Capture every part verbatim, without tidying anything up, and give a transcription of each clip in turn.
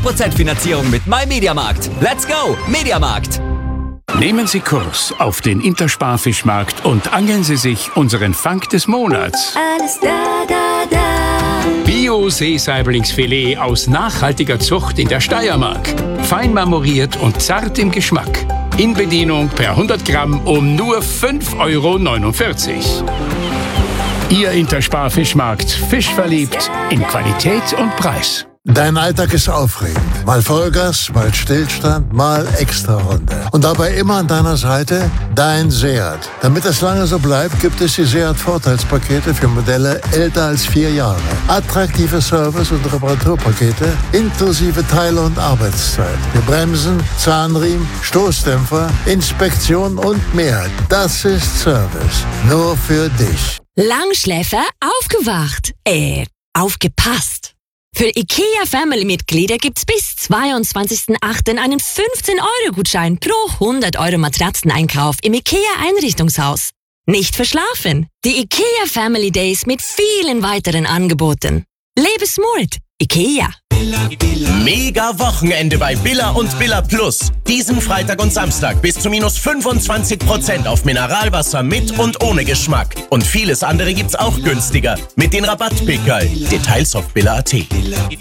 Prozent Finanzierung mit MyMediaMarkt. Let's go, Mediamarkt! Nehmen Sie Kurs auf den Intersparfischmarkt und angeln Sie sich unseren Fang des Monats. Alles da, da, da. Bio-Seesaiblingsfilet aus nachhaltiger Zucht in der Steiermark. Fein marmoriert und zart im Geschmack. In Bedienung per hundert Gramm um nur fünf Euro neunundvierzig. Ihr Intersparfischmarkt. Fisch verliebt in Qualität und Preis. Dein Alltag ist aufregend. Mal Vollgas, mal Stillstand, mal Extrarunde. Und dabei immer an deiner Seite dein Seat. Damit es lange so bleibt, gibt es die Seat-Vorteilspakete für Modelle älter als vier Jahre. Attraktive Service- und Reparaturpakete inklusive Teile- und Arbeitszeit. Für Bremsen, Zahnriemen, Stoßdämpfer, Inspektion und mehr. Das ist Service. Nur für dich. Langschläfer aufgewacht. Äh, aufgepasst. Für IKEA Family-Mitglieder gibt's bis zweiundzwanzigsten achten einen fünfzehn Euro Gutschein pro hundert Euro Matratzeneinkauf im IKEA Einrichtungshaus. Nicht verschlafen. Die IKEA Family Days mit vielen weiteren Angeboten. Lebe smart. IKEA. Mega Wochenende bei Billa und Billa Plus. Diesen Freitag und Samstag bis zu minus fünfundzwanzig Prozent auf Mineralwasser mit und ohne Geschmack. Und vieles andere gibt's auch günstiger mit den Rabattpickerl. Details auf billa punkt at.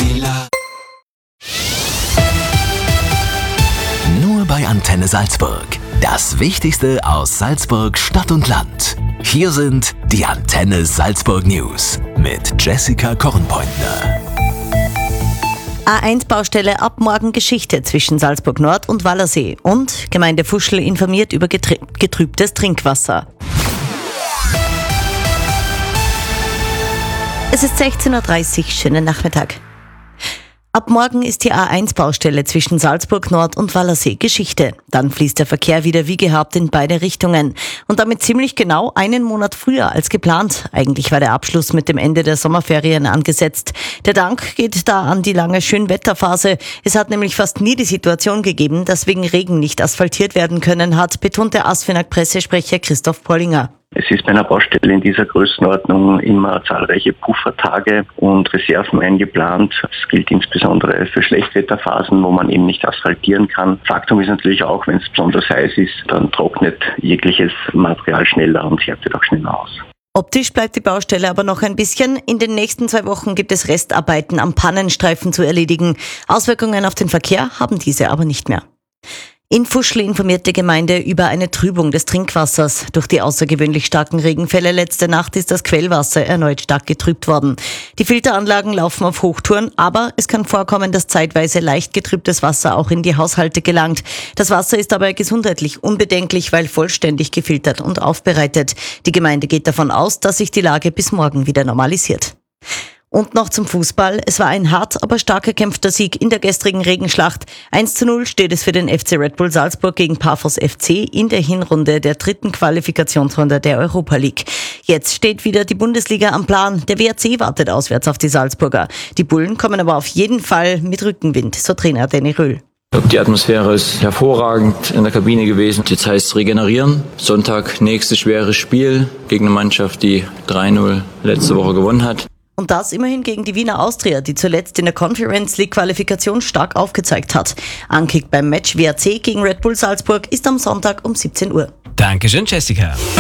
Nur bei Antenne Salzburg. Das Wichtigste aus Salzburg, Stadt und Land. Hier sind die Antenne Salzburg News mit Jessica Kornpointner. A eins Baustelle ab morgen Geschichte zwischen Salzburg Nord und Wallersee. Und Gemeinde Fuschl informiert über getr- getrübtes Trinkwasser. Es ist sechzehn Uhr dreißig, schönen Nachmittag. Ab morgen ist die A eins Baustelle zwischen Salzburg Nord und Wallersee Geschichte. Dann fließt der Verkehr wieder wie gehabt in beide Richtungen. Und damit ziemlich genau einen Monat früher als geplant. Eigentlich war der Abschluss mit dem Ende der Sommerferien angesetzt. Der Dank geht da an die lange Schönwetterphase. Es hat nämlich fast nie die Situation gegeben, dass wegen Regen nicht asphaltiert werden können hat, betont der ASFINAG-Pressesprecher Christoph Pollinger. Es ist bei einer Baustelle in dieser Größenordnung immer zahlreiche Puffertage und Reserven eingeplant. Das gilt insbesondere für Schlechtwetterphasen, wo man eben nicht asphaltieren kann. Faktum ist natürlich auch, wenn es besonders heiß ist, dann trocknet jegliches Material schneller und härtet auch schneller aus. Optisch bleibt die Baustelle aber noch ein bisschen. In den nächsten zwei Wochen gibt es Restarbeiten am Pannenstreifen zu erledigen. Auswirkungen auf den Verkehr haben diese aber nicht mehr. In Fuschl informiert die Gemeinde über eine Trübung des Trinkwassers. Durch die außergewöhnlich starken Regenfälle letzte Nacht ist das Quellwasser erneut stark getrübt worden. Die Filteranlagen laufen auf Hochtouren, aber es kann vorkommen, dass zeitweise leicht getrübtes Wasser auch in die Haushalte gelangt. Das Wasser ist dabei gesundheitlich unbedenklich, weil vollständig gefiltert und aufbereitet. Die Gemeinde geht davon aus, dass sich die Lage bis morgen wieder normalisiert. Und noch zum Fußball. Es war ein hart, aber stark erkämpfter Sieg in der gestrigen Regenschlacht. eins zu null steht es für den F C Red Bull Salzburg gegen Paphos F C in der Hinrunde der dritten Qualifikationsrunde der Europa League. Jetzt steht wieder die Bundesliga am Plan. Der W R C wartet auswärts auf die Salzburger. Die Bullen kommen aber auf jeden Fall mit Rückenwind, so Trainer Danny Röhl. Die Atmosphäre ist hervorragend in der Kabine gewesen. Jetzt heißt es regenerieren. Sonntag nächstes schweres Spiel gegen eine Mannschaft, die drei null letzte Woche gewonnen hat. Und das immerhin gegen die Wiener Austria, die zuletzt in der Conference League Qualifikation stark aufgezeigt hat. Ankick beim Match W R C gegen Red Bull Salzburg ist am Sonntag um siebzehn Uhr. Dankeschön, Jessica.